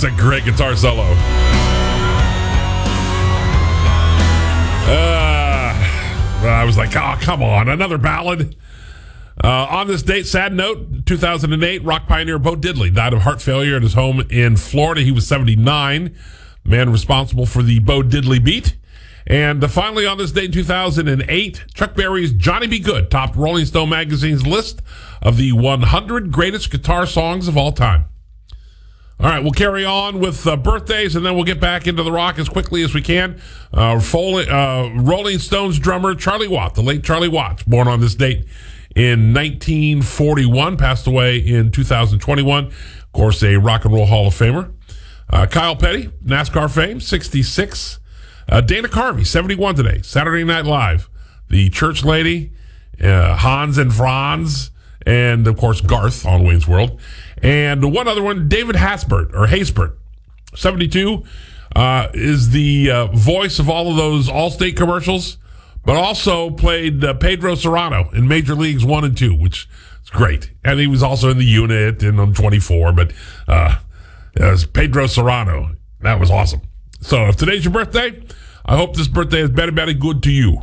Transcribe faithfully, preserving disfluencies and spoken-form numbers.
a great guitar solo. Uh, I was like, oh, come on, another ballad. Uh, on this date, sad note, two thousand eight, rock pioneer Bo Diddley died of heart failure at his home in Florida. He was seventy-nine, man responsible for the Bo Diddley beat. And uh, finally, on this date in two thousand eight, Chuck Berry's Johnny B. Goode topped Rolling Stone magazine's list of the one hundred greatest guitar songs of all time. All right, we'll carry on with uh, birthdays, and then we'll get back into the rock as quickly as we can. Uh, Foley, uh, Rolling Stones drummer Charlie Watt, the late Charlie Watts, born on this date in nineteen forty-one, passed away in two thousand twenty-one. Of course, a Rock and Roll Hall of Famer. Uh, Kyle Petty, NASCAR fame, sixty-six. Uh, Dana Carvey, seventy-one today. Saturday Night Live. The Church Lady, uh, Hans and Franz, and, of course, Garth on Wayne's World. And one other one, David Hasbert, or Haysbert, seventy-two, uh, is the uh, voice of all of those Allstate commercials, but also played uh, Pedro Serrano in Major Leagues one and two, which is great. And he was also in the unit and on twenty-four, but uh, it was Pedro Serrano. That was awesome. So if today's your birthday, I hope this birthday is very, very good to you.